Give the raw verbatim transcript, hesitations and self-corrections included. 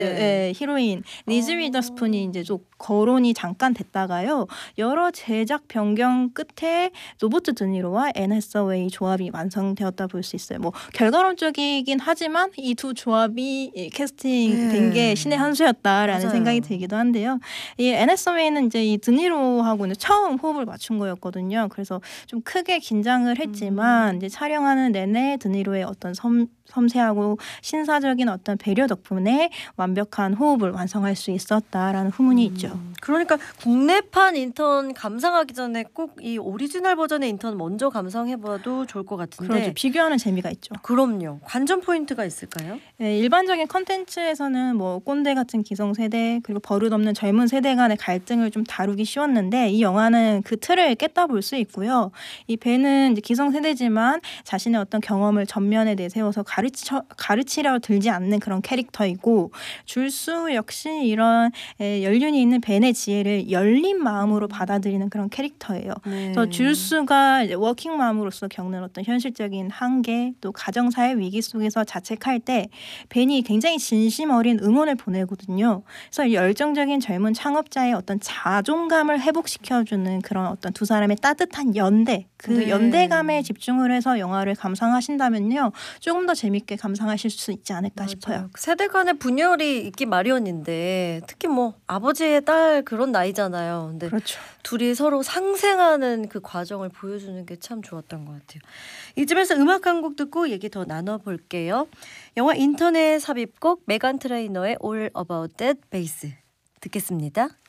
네, 히로인 리즈 위더스푼이 이제 좀 거론이 잠깐 됐다가요. 여러 제작 변경 끝에 로버트 드니로와 앤 해서웨이 조합이 완성되었다 볼 수 있어요. 뭐 결과론적이긴 하지만 이 두 조합이 캐스팅된 게 네. 신의 한 수였다라는 맞아요. 생각이 들기도 한데요. 이 앤 해서웨이는 이제 이 드니로하고는 처음 호흡을 맞춘 거였거든요. 그래서 좀 크게 긴장을 했지만 음. 이제 촬영하는 내내 드니로의 어떤 섬, 섬세하고 신사적인 어떤 배려 덕분에 완벽한 호흡을 완성할 수 있었다라는 후문이 음. 있죠. 그러니까 국내판 인턴 감상하기 전에 꼭 이 오리지널 버전의 인턴 먼저 감상해봐도 좋을 것 같은데. 그렇죠. 비교하는 재미가 있죠. 그럼요. 관전 포인트가 있을까요? 네, 일반적인 컨텐츠에서는 뭐 꼰대 같은 기성세대 그리고 버릇없는 젊은 세대 간의 갈등을 좀 다루기 쉬웠는데 이 영화는 그 틀을 깼다 볼 수 있고요. 이 벤은 이제 기성세대지만 자신의 어떤 경험을 전면에 내세워서 가르쳐, 가르치려 들지 않는 그런 캐릭터이고 줄수 역시 이런 에, 연륜이 있는 벤의 지혜를 열린 마음으로 받아들이는 그런 캐릭터예요. 네. 그래서 줄수가 이제 워킹맘으로서 겪는 어떤 현실적인 한계 또 가정사회 위기 속에서 자책할 때 벤이 굉장히 진심 어린 응원을 보내거든요. 그래서 이 열정적인 젊은 창업자의 어떤 자존감을 회복시켜주는 그런 어떤 두 사람의 따뜻한 연대 그 네. 연대감에 집중을 해서 영화를 감상하신다면요. 조금 더 재밌게 감상하실 수 있지 않을까 맞아요. 싶어요. 세대 간의 분열이 있기 마련인데 특히 뭐 아버지의 딸 그런 나이잖아요. 근데 그렇죠. 둘이 서로 상생하는 그 과정을 보여주는 게 참 좋았던 것 같아요. 이쯤에서 음악 한 곡 듣고 얘기 더 나눠볼게요. 영화 인터넷 삽입곡 메간 트레이너의 All About That Bass 듣겠습니다.